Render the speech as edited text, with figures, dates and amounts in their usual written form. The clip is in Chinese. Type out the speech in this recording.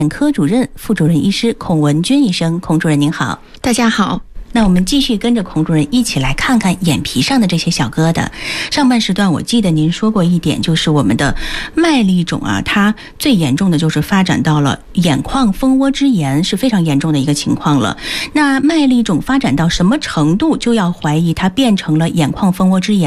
眼科主任、副主任医师孔文君医生。孔主任您好。 大家好。 那我们继续跟着孔主任一起来看看眼皮上的这些小疙瘩。上半时段我记得您说过一点，就是我们的麦粒肿啊，它最严重的就是发展到了眼眶蜂窝之炎，是非常严重的一个情况了。那麦粒肿发展到什么程度就要怀疑它变成了眼眶蜂窝之炎？